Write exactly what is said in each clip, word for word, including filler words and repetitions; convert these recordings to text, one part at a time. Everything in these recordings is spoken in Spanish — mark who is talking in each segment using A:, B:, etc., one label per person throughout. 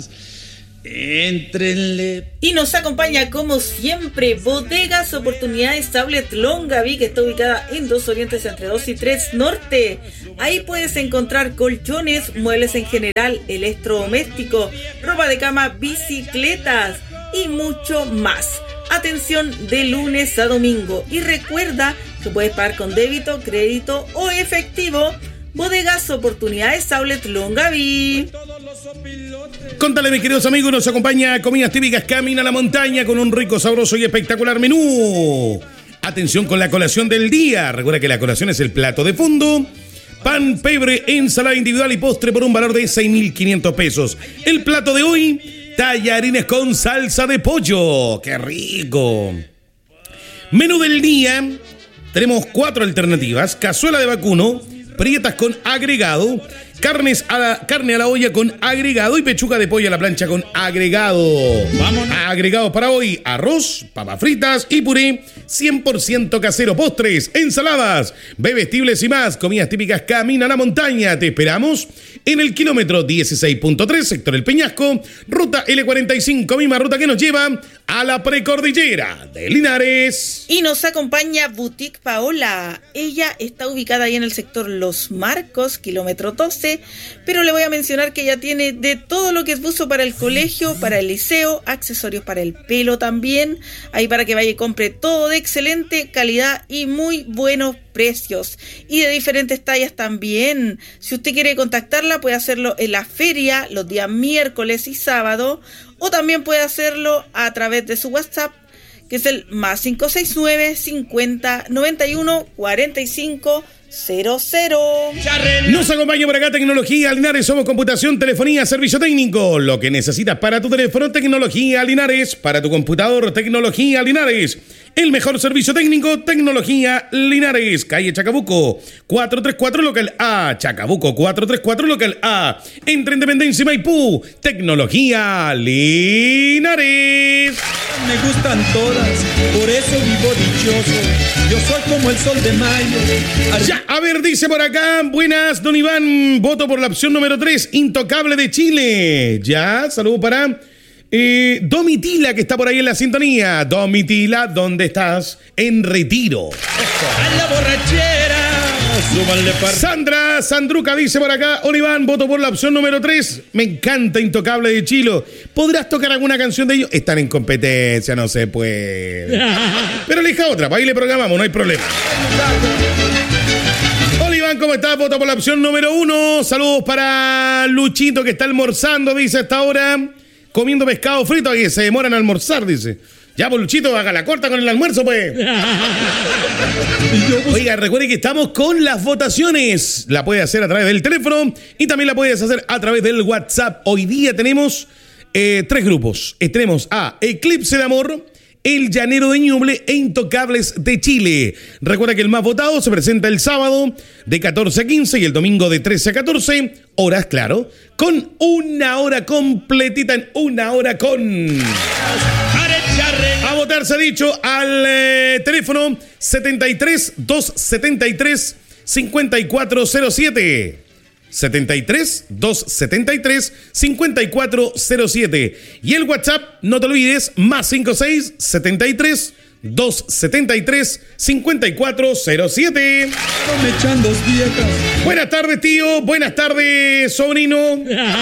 A: más. Éntrenle.
B: Y nos acompaña como siempre Bodegas Oportunidades Outlet Longaví, que está ubicada en dos Orientes entre dos y tres Norte. Ahí puedes encontrar colchones, muebles en general, electrodoméstico, ropa de cama, bicicletas y mucho más. Atención de lunes a domingo. Y recuerda que puedes pagar con débito, crédito o efectivo. Bodegas Oportunidades Outlet Longaví.
C: Contale, mis queridos amigos, nos acompaña Comidas Típicas Camina a la Montaña con un rico, sabroso y espectacular menú. Atención con la colación del día. Recuerda que la colación es el plato de fondo. Pan, pebre, ensalada individual y postre por un valor de seis mil quinientos pesos. El plato de hoy, tallarines con salsa de pollo. ¡Qué rico! Menú del día. Tenemos cuatro alternativas. Cazuela de vacuno, prietas con agregado, carnes a la, carne a la olla con agregado y pechuga de pollo a la plancha con agregado. Vamos. Agregados para hoy: arroz, papas fritas y puré cien por ciento casero, postres, ensaladas, bebestibles y más. Comidas Típicas Camina a la Montaña. Te esperamos en el kilómetro dieciséis punto tres, sector El Peñasco, ruta L cuarenta y cinco, misma ruta que nos lleva a la precordillera de Linares.
B: Y nos acompaña Boutique Paola. Ella está ubicada ahí en el sector Los Marcos, kilómetro doce, pero le voy a mencionar que ella tiene de todo lo que es buzo para el colegio, para el liceo, accesorios para el pelo también, ahí para que vaya y compre todo de excelente calidad y muy buenos precios, y de diferentes tallas también. Si usted quiere contactarla, puede hacerlo en la feria los días miércoles y sábado, o también puede hacerlo a través de su WhatsApp, que es el más cinco seis nueve, cincuenta, noventa y uno, cuarenta y cinco cero cero.
C: Nos acompaña por acá Tecnología Linares. Somos computación, telefonía, servicio técnico. Lo que necesitas para tu teléfono, Tecnología Linares. Para tu computador, Tecnología Linares. El mejor servicio técnico, Tecnología Linares. Calle Chacabuco, cuatrocientos treinta y cuatro, local A. Chacabuco, cuatrocientos treinta y cuatro, local A. Entre Independencia y Maipú, Tecnología Linares.
A: Me gustan todas, por eso vivo dichoso. Yo soy como el sol de mayo.
C: Ya, a ver, dice por acá, buenas, don Iván, voto por la opción número tres, Intocable de Chile. Ya, saludo para eh, Domitila, que está por ahí en la sintonía. Domitila, ¿dónde estás? En Retiro.
A: A la borrachera, súbanle par.
C: Sandra Sandruca dice por acá, hola Iván, voto por la opción número tres. Me encanta Intocable de Chile. ¿Podrás tocar alguna canción de ellos? Están en competencia, no se puede. Pero elija otra, para ahí le programamos, no hay problema. Hola Iván, ¿cómo estás? Voto por la opción número uno. Saludos para Luchito, que está almorzando, dice, a esta hora, comiendo pescado frito, que se demoran a almorzar, dice. Ya, pues Luchito, haga la corta con el almuerzo, pues. Oiga, recuerde que estamos con las votaciones. La puede hacer a través del teléfono y también la puedes hacer a través del WhatsApp. Hoy día tenemos eh, tres grupos. Eh, tenemos a Eclipse de Amor, El Llanero de Ñuble e Intocables de Chile. Recuerda que el más votado se presenta el sábado de catorce a quince y el domingo de trece a catorce. Horas, claro, con una hora completita, en una hora con... A votar se ha dicho al eh, teléfono setenta y tres, doscientos setenta y tres, cincuenta y cuatro cero siete. setenta y tres, doscientos setenta y tres, cincuenta y cuatro cero siete. Y el WhatsApp, no te olvides, más cincuenta y seis, setenta y tres, doscientos setenta y tres, cincuenta y cuatro cero siete.
A: Me echan dos viejas.
C: Buenas tardes, tío. Buenas tardes, sobrino.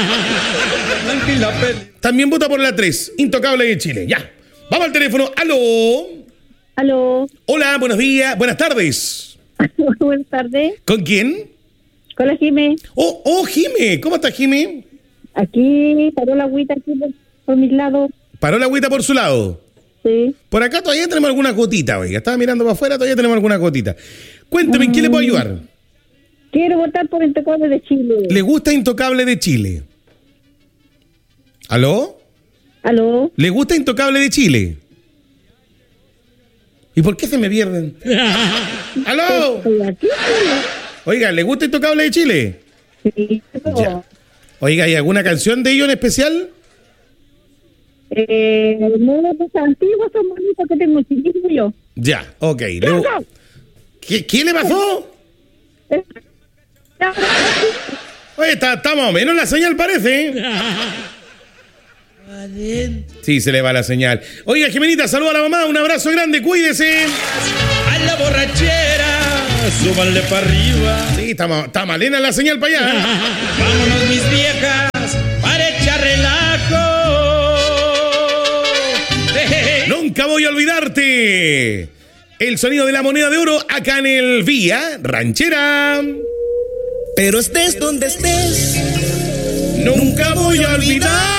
C: También vota por la tres, Intocable de Chile. Ya. Vamos al teléfono. ¡Aló!
D: ¡Aló!
C: Hola, buenos días. Buenas tardes.
D: Buenas tardes.
C: ¿Con quién?
D: Con la Jime.
C: Oh, oh, Jime. ¿Cómo estás, Jime?
D: Aquí, paró la agüita aquí por, por mis lados.
C: ¿Paró la agüita por su lado?
D: Sí.
C: Por acá todavía tenemos alguna gotita, oiga. Estaba mirando para afuera, todavía tenemos alguna gotita. Cuénteme, ¿en qué le puedo ayudar?
D: Quiero votar por Intocable de Chile.
C: ¿Le gusta Intocable de Chile? ¿Aló?
D: ¿Aló?
C: ¿Le gusta Intocable de Chile? ¿Y por qué se me pierden? ¡Aló! Oiga, ¿le gusta Intocable de Chile?
D: Sí.
C: Ya. Oiga, ¿hay alguna canción de ellos en especial?
D: Eh, no, pues antiguos son bonitos que tengo chiquito yo.
C: Ya, ok. Luego... ¿Qué, ¿Qué le pasó? Oye, está, está más o menos la señal, parece. Sí, se le va la señal. Oiga, Jimenita, saluda a la mamá, un abrazo grande, cuídese.
A: A la borrachera, súbanle para arriba.
C: Sí, está, ma- está malena la señal para allá.
A: Vámonos mis viejas, para echar relajo.
C: Nunca voy a olvidarte. El sonido de la moneda de oro acá en el Vía Ranchera.
E: Pero estés donde estés,
C: Nunca voy a olvidar.